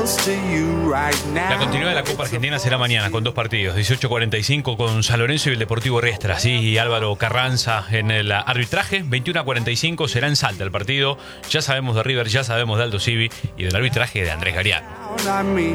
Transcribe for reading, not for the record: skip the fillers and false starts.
La continuidad de la Copa Argentina será mañana con 2 partidos, 18:45 con San Lorenzo y el Deportivo Riestra. Sí, Álvaro Carranza en el arbitraje, 21:45 será en Salta el partido. Ya sabemos de River, ya sabemos de Aldo Civi y del arbitraje de Andrés Gariano.